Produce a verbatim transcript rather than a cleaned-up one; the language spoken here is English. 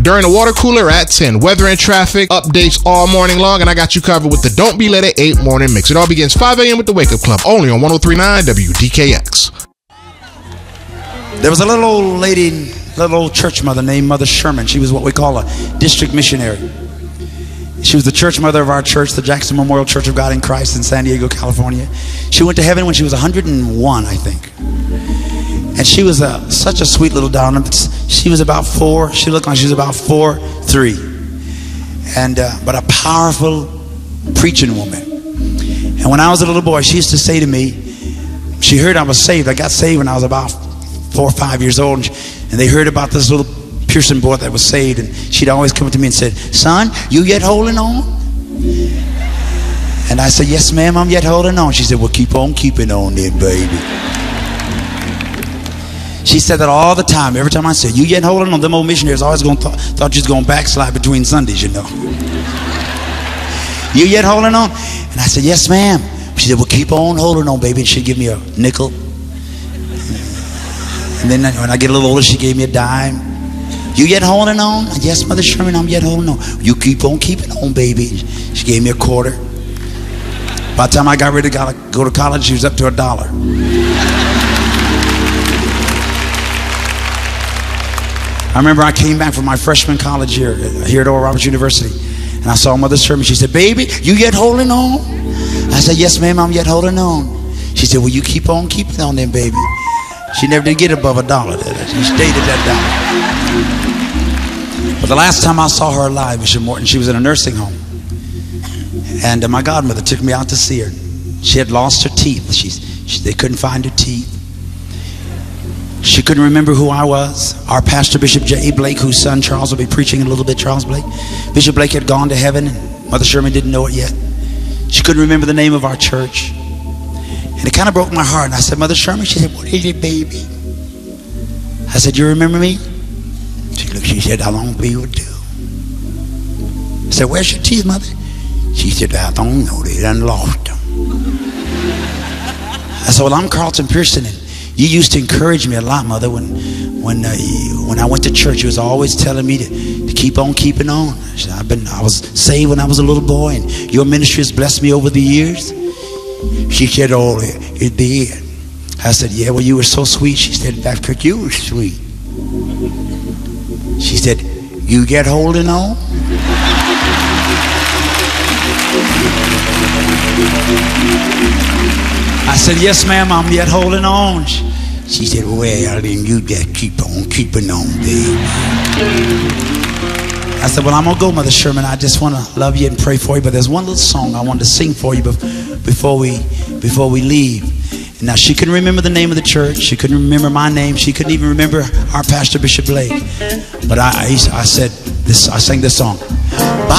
during the water cooler at ten. Weather and traffic updates all morning long, and I got you covered with the Don't Be Late at eight morning mix. It all begins five a.m. with the Wake Up Club, only on one oh three point nine W D K X. There was a little old lady, little old church mother named Mother Sherman. She was what we call a district missionary. She was the church mother of our church, the Jackson Memorial Church of God in Christ in San Diego, California. She went to heaven when she was one hundred and one, I think. And she was a, such a sweet little darling. She was about four. She looked like she was about four, three. And, uh, but a powerful preaching woman. And when I was a little boy, she used to say to me, she heard I was saved. I got saved when I was about four or five years old. And, she, and they heard about this little Pearson boy that was saved. And she'd always come to me and said, son, you yet holding on? And I said, yes, ma'am, I'm yet holding on. She said, well, keep on keeping on then, baby. She said that all the time. Every time I said, you yet holding on? Them old missionaries always gonna th thought you was going to backslide between Sundays, you know. You yet holding on? And I said, yes, ma'am. She said, well, keep on holding on, baby. And she'd give me a nickel. And then when I get a little older, she gave me a dime. You yet holding on? Yes, Mother Sherman, I'm yet holding on. You keep on keeping on, baby. She gave me a quarter. By the time I got ready to go to college, she was up to a dollar. I remember I came back from my freshman college year here at Oral Roberts University, and I saw Mother Sherman. She said, baby, you yet holding on? I said, yes, ma'am, I'm yet holding on. She said, well, you keep on keeping on then, baby. She never did get above a dollar. She stayed at that dollar. But the last time I saw her alive, Bishop Morton, she was in a nursing home. And uh, my godmother took me out to see her. She had lost her teeth. She's, she, they couldn't find her teeth. She couldn't remember who I was. Our pastor, Bishop J E Blake, whose son Charles will be preaching in a little bit, Charles Blake. Bishop Blake had gone to heaven, and Mother Sherman didn't know it yet. She couldn't remember the name of our church. And it kind of broke my heart. And I said, Mother Sherman, she said, what is it, baby? I said, you remember me? She looked, she said, how long will you do? I said, where's your teeth, Mother? She said, I don't know, they done lost them. I said, well, I'm Carlton Pearson, and you used to encourage me a lot, Mother, when when uh, when I went to church. You was always telling me to, to keep on keeping on. Said, I've been, I was saved when I was a little boy, and your ministry has blessed me over the years. She said, oh, it, it did. I said, yeah, well, you were so sweet. She said, that's because you were sweet. She said, you get holding on? I said, yes, ma'am, I'm yet holding on. She said, well, then you just keep on keeping on, baby. I said, well, I'm going to go, Mother Sherman. I just want to love you and pray for you. But there's one little song I wanted to sing for you before we, before we leave. And now, she couldn't remember the name of the church. She couldn't remember my name. She couldn't even remember our pastor, Bishop Blake. But I, I, I said, this, I sang this song. By